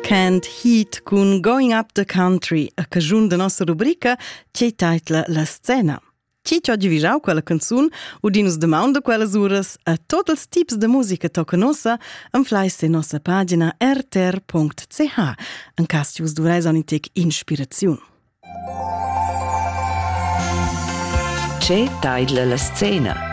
Canned Heat con Going Up the Country, a cagiun da nostra rubrica che titla La Scena. Ci oggi visau quella canzun u dinus demanda quellas uras a tots els tips de musica tocca nossa en fleis de nostra pagina rtr.ch en cas ci us dureis un intec inspiraziun. Che titla La Scena.